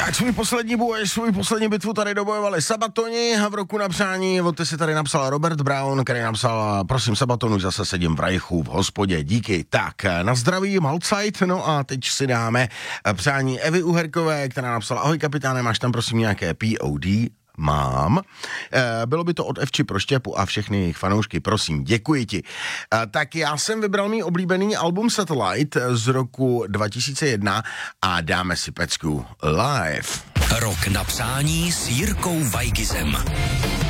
Tak svůj poslední boj, svůj poslední bitvu tady dobojovali Sabatoni a v roku na přání, od ty si tady napsal Robert Brown, který napsal, prosím Sabatonu, zase sedím v rajchu v hospodě, díky. Tak, na zdraví Malzeit, no a teď si dáme přání Evy Uherkové, která napsala, ahoj kapitáne, máš tam prosím nějaké POD? Mám. Bylo by to od Evči pro Štěpu a všechny jejich fanoušky, prosím, děkuji ti. Tak já jsem vybral mý oblíbený album Satellite z roku 2001 a dáme si pecku live. Rok na přání s Jirkou Weigizem.